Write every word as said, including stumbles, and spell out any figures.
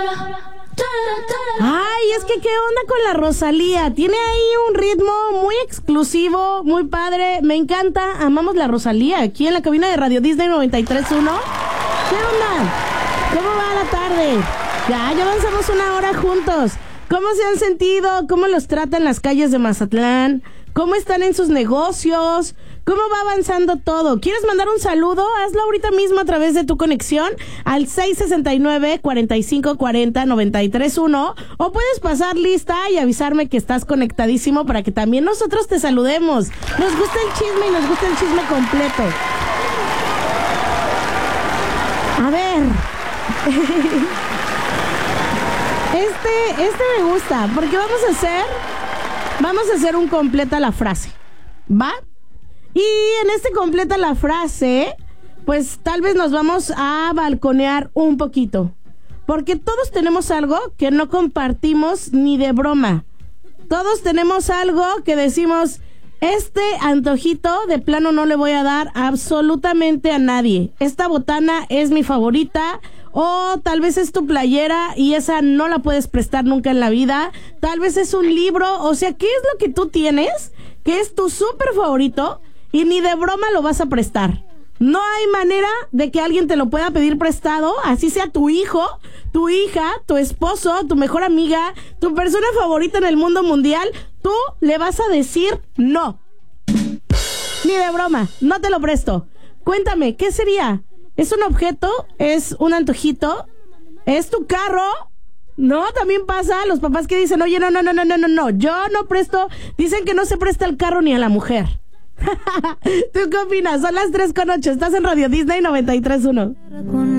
Ay, es que qué onda con la Rosalía. Tiene ahí un ritmo muy exclusivo, muy padre. Me encanta, amamos la Rosalía. Aquí en la cabina de Radio Disney noventa y tres punto uno. ¿Qué onda? ¿Cómo va la tarde? Ya, ya avanzamos una hora juntos. ¿Cómo se han sentido? ¿Cómo los tratan las calles de Mazatlán? ¿Cómo están en sus negocios? ¿Cómo va avanzando todo? ¿Quieres mandar un saludo? Hazlo ahorita mismo a través de tu conexión al seis sesenta y nueve, cuarenta y cinco cuarenta, noventa y tres uno, o puedes pasar lista y avisarme que estás conectadísimo para que también nosotros te saludemos. Nos gusta el chisme y nos gusta el chisme completo. A ver. Este, este me gusta, porque vamos a hacer, vamos a hacer un completa la frase, ¿va? Y en este completa la frase, pues tal vez nos vamos a balconear un poquito, porque todos tenemos algo que no compartimos ni de broma. Todos tenemos algo que decimos, este antojito de plano no le voy a dar absolutamente a nadie. Esta botana es mi favorita. O tal vez es tu playera y esa no la puedes prestar nunca en la vida. Tal vez es un libro. O sea, ¿qué es lo que tú tienes que es tu súper favorito y ni de broma lo vas a prestar? No hay manera de que alguien te lo pueda pedir prestado, así sea tu hijo, tu hija, tu esposo, tu mejor amiga, tu persona favorita en el mundo mundial. Tú le vas a decir no. Ni de broma, no te lo presto. Cuéntame, ¿qué sería? ¿Es un objeto? ¿Es un antojito? ¿Es tu carro? No, también pasa los papás que dicen, oye, no, no, no, no, no, no, no, yo no presto, dicen que no se presta el carro ni a la mujer. ¿Tú qué opinas? Son las tres con ocho, estás en Radio Disney noventa y tres punto uno.